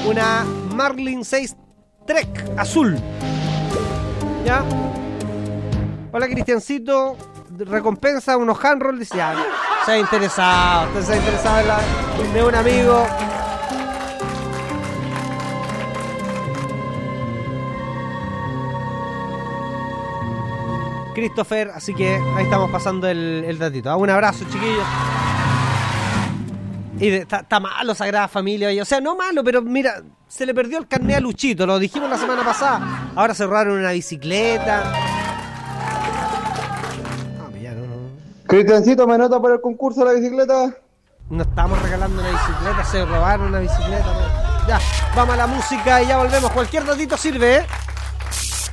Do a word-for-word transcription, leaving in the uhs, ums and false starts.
una Marlin seis Trek azul. ¿Ya? Hola, Cristiancito. Recompensa unos handrolls. Dice, ya, se ha interesado. Usted se ha interesado en la, de un amigo. Christopher, así que ahí estamos pasando el, el datito. ¿Ah? Un abrazo, chiquillos. Y está malo Sagrada Familia, oye. O sea, no malo, pero mira, se le perdió el carnet a Luchito, lo dijimos la semana pasada. Ahora se robaron una bicicleta. No, ya no, no. Cristiancito, ¿me nota para el concurso de la bicicleta? No estamos regalando una bicicleta, se robaron una bicicleta. No. Ya, vamos a la música y ya volvemos. Cualquier datito sirve, ¿eh?